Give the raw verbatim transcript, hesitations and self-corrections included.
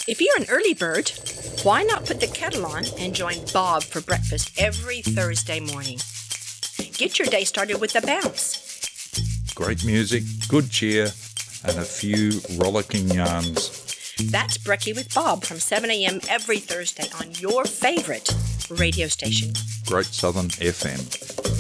If you're an early bird, why not put the kettle on and join Bob for breakfast every Thursday morning? Get your day started with a bounce. Great music, good cheer, and a few rollicking yarns. That's Brekkie with Bob from seven a.m. every Thursday on your favorite radio station. Great Southern F M.